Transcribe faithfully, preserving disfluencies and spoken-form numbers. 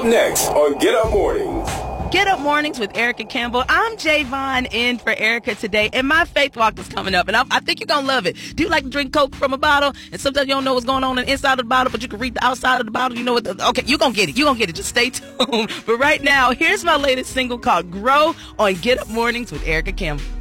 next on Get Up Mornings. Get Up Mornings with Erica Campbell. I'm Javon in for Erica today, and my faith walk is coming up, and I, I think you're going to love it. Do you like to drink Coke from a bottle, and sometimes you don't know what's going on, on the inside of the bottle, but you can read the outside of the bottle? You know what? The, okay, you're going to get it. You're going to get it. Just stay tuned. But right now, here's my latest single called Grow on Get Up Mornings with Erica Campbell.